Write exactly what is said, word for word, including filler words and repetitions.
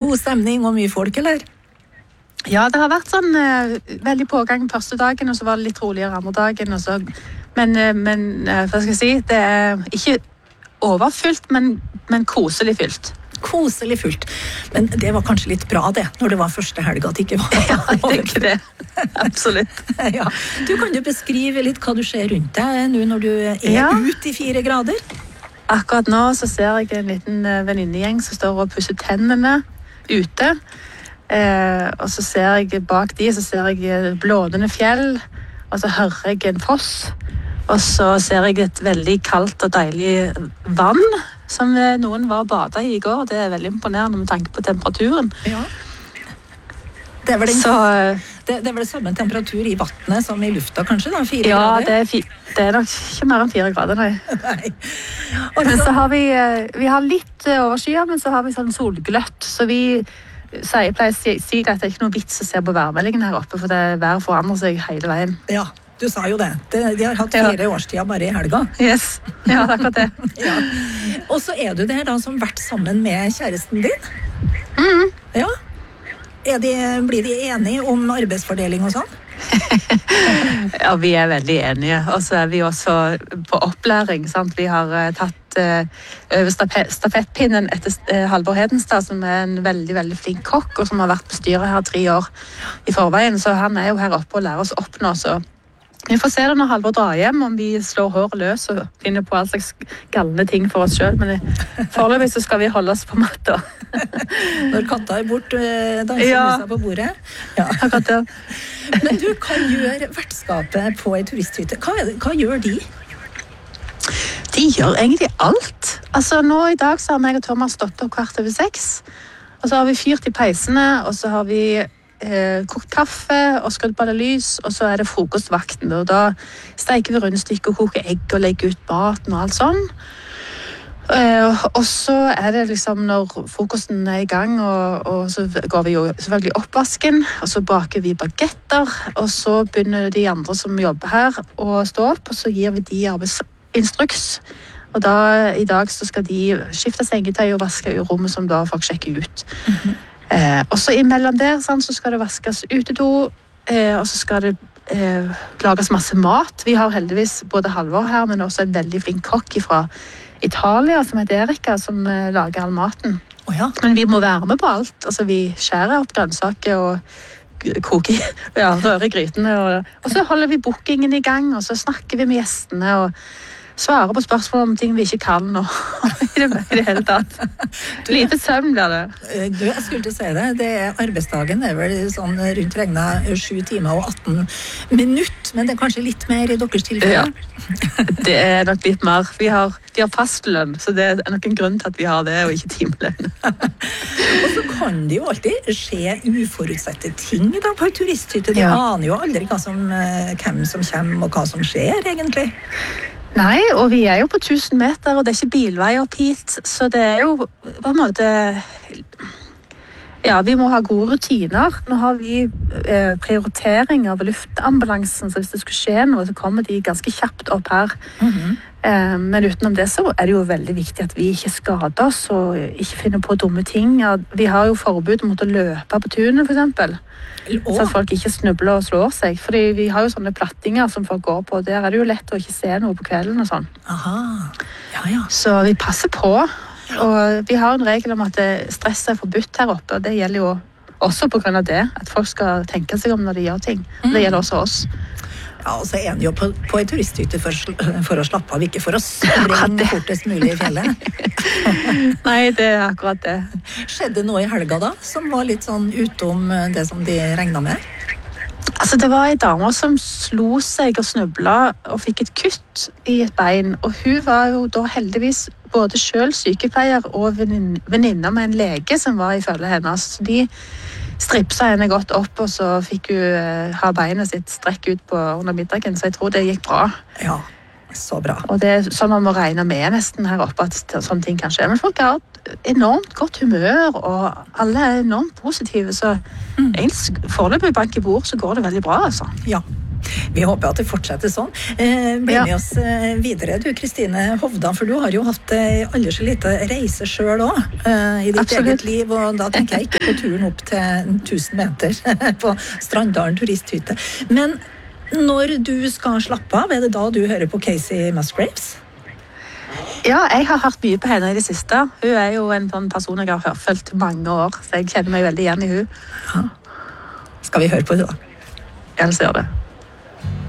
god stemning og mye folk, eller? Ja, det har vært sånn eh, veldig pågang første dagen, og så var det litt roligere andre dagen. Og så, men, eh, men eh, hva skal jeg si, det er ikke overfylt, men, men koselig fylt. Koselig fullt. Men det var kanskje litt bra det, når det var første helg at det ikke var. Ja, jeg tenker det. Absolutt. Ja. Du kan jo beskrive litt hva du ser rundt deg nå når du er Ja. ute i fire grader. Akkurat nå så ser jeg en liten eh, venninnegjeng som står og pusser tennene ute. Eh, og så ser jeg bak de, så ser jeg eh, blånende fjell, og så hører jeg en foss. Og så ser jeg et veldig kaldt og deilig vann, som eh, noen var og badet i i går. Det er veldig imponerende med tanke på temperaturen. Ja. Det er vel den, Så eh, det, det er vel samme temperatur i vattnet som i lufta, kanskje, da? Fire ja, grader? det er, fi, det er nok ikke mer enn fire grader, nei. Nei. Men så har vi, eh, vi har litt eh, overskyer, men så har vi sånn solgløtt. Så vi sier, jeg pleier å si, si at det er ikke noe vits å se på værmeldingen her oppe, for det været forandrer seg hele veien. Ja, du sa jo det. det de har hatt Ja. fire årstider bare i helga. Yes, ja, det er akkurat det. Ja. Og så er du der da som vært sammen med kjæresten din. Mm. Ja. Er de, blir de enige om arbeidsfordeling og sånn? Ja, vi er veldig enige. Og så er vi også på opplæring. Sant? Vi har eh, tatt eh, over stape- stafettpinnen etter eh, Halvor Hedenstad, som er en veldig, veldig flink kokk, og som har vært på styret her tre år i forveien. Så han er jo her oppe og lærer oss opp nå, så vi får se det når Halvor drar hjem, om vi slår håret løs og finner på all slags galne ting for oss selv. Men i- foreløpig så skal vi holde oss på matta. Når katta er bort, eh, danser Ja. musa på bordet. Ja. Akkurat det. Men du, hva gjør vertskapet på en turisthytte? Hva, er det, hva gjør de? De gjør egentlig alt. Altså nå i dag så har meg og Thomas stått opp kvart over seks. Og så har vi fyrt i peisene, og så har vi eh, kokt kaffe og skrudd på alle lys, og så er det frokostvakten. Og da steker vi rundstykker og koker egg og legger ut maten og alt sånn. Eh, og så er det liksom når frokosten er i gang, og, og så går vi jo selvfølgelig oppvasken, og så baker vi bagetter, og så begynner de andre som jobber her å stå opp, og så gir vi de arbeidsinstruks. Og da, i dag så skal de skifte sengetøy og vaske i rommet som da folk sjekker ut. Mhm. Eh, og så imellom der sant, så skal det vaskes utedo, eh, og så skal det eh, lages masse mat. Vi har heldigvis både Halvor her, men også en veldig flink kokk fra Italia, som heter Erika, som eh, lager all maten. Å ja. Men vi må være med på alt. Altså, vi skjærer opp grønnsaker og g- koker, ja, rører i grytene. Og, og så holder vi bookingen i gang, og så snakker vi med gjestene og svarer på spørsmål om ting vi ikke kan. Og, i, det, I det hele tatt. Lite søvn blir det. Eh, Du, jeg skulle til å si det. det er, arbeidsdagen er vel sånn rundt regnet sju timer og atten minutter, men det er kanskje litt mer i deres tilfelle. Ja. Det er nok litt mer. Vi har, vi har fastlønn, så det er nok en grunn til at vi har det, og ikke timelønn. Og så kan det jo alltid skje uforutsette ting da, på en turisthytte. De Ja. aner jo aldri hva som, eh, hvem som kommer, og hva som skjer, egentlig. Nei, og vi er jo på tusen meter, og det er ikke bilvei opp hit, så det er jo på en måte... Ja, vi må ha gode rutiner. Nå har vi eh, prioritering av luftambulansen, så hvis det skulle skje noe, så kommer de ganske kjapt opp her. Mhm. Eh, men utenom det så er det jo veldig viktig at vi ikke skader oss og ikke finner på dumme ting. Ja, vi har jo forbud mot å løpe på tunet, for eksempel. Å, Så at folk ikke snubler og slår seg. Fordi vi har jo sånne plattinger som folk går på, og der er det jo lett å ikke se noe på kvelden og sånn. aha. Ja, ja. Så vi passer på. Og vi har en regel om at det- stress er forbudt her oppe, og det gjelder jo også på grunn av det. At folk skal tenke seg om når de gjør ting. Det gjelder også oss. Ja, og så er en jo på, på en turisthytte for, for å slappe av, ikke for å Akkurat sprenge det. fortest mulig i fjellet. Nei, det er akkurat det. Skjedde noe i helga da, som var litt sånn utom det som de regnet med? Altså, det var en dame som slo seg og snubla og fikk et kutt i et bein. Og hun var jo da heldigvis både selv sykepleier og vennin- venninne med en lege som var i følge hennes. Så de stripsa henne godt opp, og så fikk hun eh, ha beinet sitt strekk ut på under middagen. Så jeg tror det gikk bra. Ja, så bra. Og det er sånn man må regne med nesten her oppe at sånne ting kan skje. Men folk har et enormt godt humør, og alle er enormt positive. Så egentlig foreløpig bank i bord så går det veldig bra, altså. Ja, Vi håper at det fortsetter sånn. Eh, bli Ja. med oss eh, videre, du Kristine Hovda, for du har jo hatt eh, aldri så lite reise selv også, eh, i ditt Absolutt. eget liv, og da tenker jeg ikke på turen opp til tusen meter på Strandalen turisthytte. Men når du skal slappe av, er det da du hører på Casey Musgraves? Ja, jeg har hørt mye på henne i det siste. Hun er jo en sånn person jeg har hørt fulgt mange år, så jeg kjenner meg veldig igjen i hun. Skal vi høre på det da? Jeg ser det.